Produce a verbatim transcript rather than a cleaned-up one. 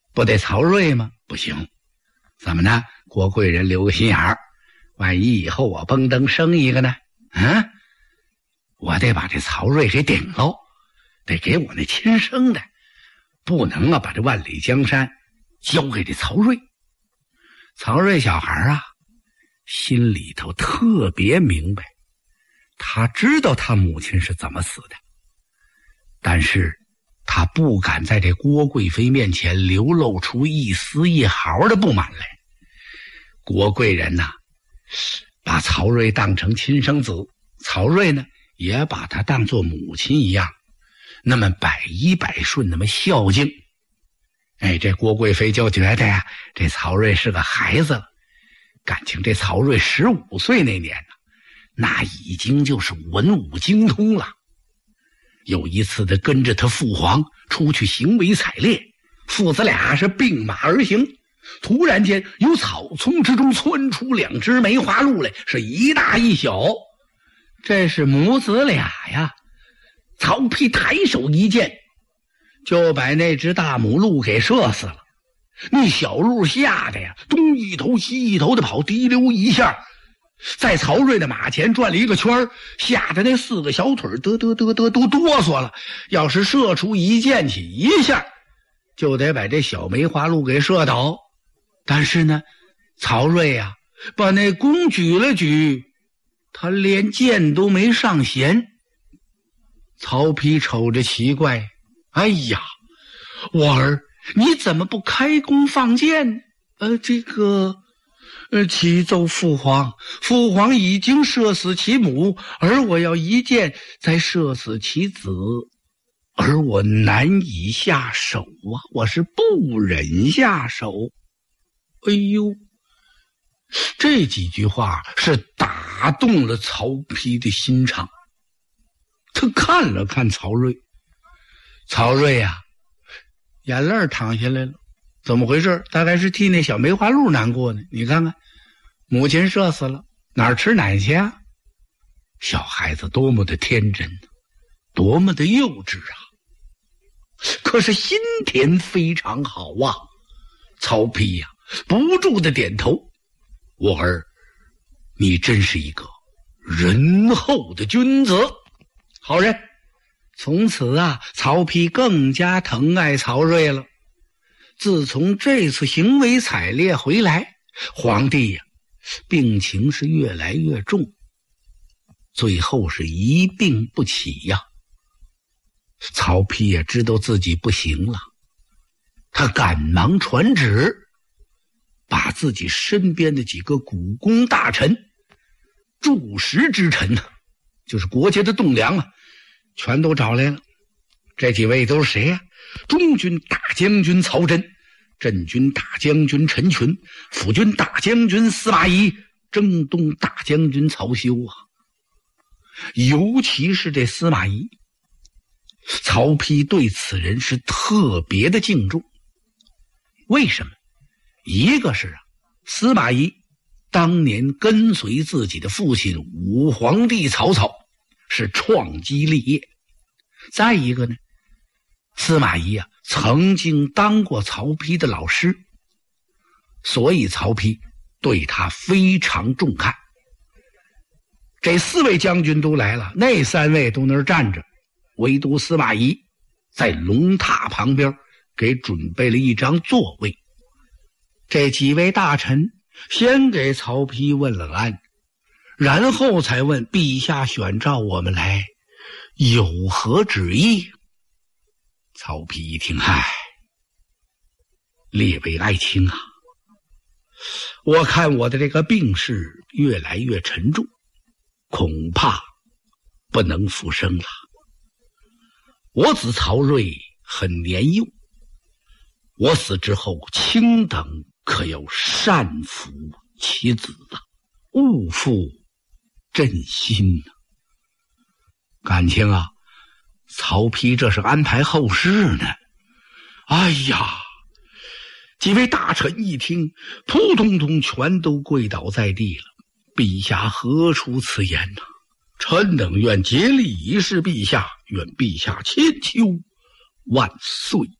不得曹睿吗？不行，怎么呢？郭贵人留个心眼儿，万一以后我蹦登生一个呢？嗯，我得把这曹睿给顶喽，得给我那亲生的，不能啊把这万里江山交给这曹睿。曹睿小孩啊，心里头特别明白，他知道他母亲是怎么死的，但是他不敢在这郭贵妃面前流露出一丝一毫的不满来。郭贵人呐、啊，把曹睿当成亲生子，曹睿呢也把他当作母亲一样，那么百依百顺，那么孝敬。哎，这郭贵妃就觉得呀，这曹睿是个孩子了。感情这曹睿十五岁那年呢，那已经就是文武精通了。有一次他跟着他父皇出去行为采猎，父子俩是并马而行，突然间由草丛之中窜出两只梅花鹿来，是一大一小，这是母子俩呀。曹丕抬手一箭，就把那只大母鹿给射死了。那小鹿吓得呀，东一头西一头的跑，滴溜一下在曹睿的马前转了一个圈，吓得那四个小腿得得得得都哆嗦了。要是射出一箭起一下，就得把这小梅花鹿给射倒。但是呢，曹睿呀、啊，把那弓举了举，他连箭都没上弦。曹丕瞅着奇怪，哎呀，我儿，你怎么不开弓放箭？呃，这个，呃，启奏父皇，父皇已经射死其母，而我要一箭再射死其子，而我难以下手啊，我是不忍下手。哎呦，这几句话是打动了曹丕的心肠。他看了看曹睿，曹睿呀、啊，眼泪淌下来了。怎么回事？大概是替那小梅花鹿难过呢。你看看，母亲射死了，哪儿吃奶去啊？小孩子多么的天真，多么的幼稚啊！可是心田非常好啊。曹丕呀、啊，不住的点头。我儿，你真是一个仁厚的君子，好人。从此啊，曹丕更加疼爱曹睿了。自从这次行为采猎回来，皇帝呀、啊，病情是越来越重，最后是一病不起呀。曹丕也知道自己不行了，他赶忙传旨，把自己身边的几个股肱大臣、柱石之臣呢，就是国家的栋梁啊，全都找来了。这几位都是谁呀、啊？中军大将军曹真，镇军大将军陈群，辅军大将军司马懿，征东大将军曹休啊。尤其是这司马懿，曹丕对此人是特别的敬重。为什么？一个是啊，司马懿当年跟随自己的父亲武皇帝曹操，是创基立业。再一个呢，司马懿啊曾经当过曹丕的老师，所以曹丕对他非常重看。这四位将军都来了，那三位都那儿站着，唯独司马懿在龙榻旁边给准备了一张座位。这几位大臣先给曹丕问了安，然后才问陛下选召我们来有何旨意。曹丕一听，唉，列位爱卿啊，我看我的这个病势越来越沉重，恐怕不能复生了。我子曹睿很年幼，我死之后，卿等可要善抚其子啊，勿负朕心啊。感情啊，曹丕这是安排后事呢。哎呀，几位大臣一听，扑通通全都跪倒在地了。陛下何出此言呢、啊？臣等愿竭力以示陛下，愿陛下千秋万岁。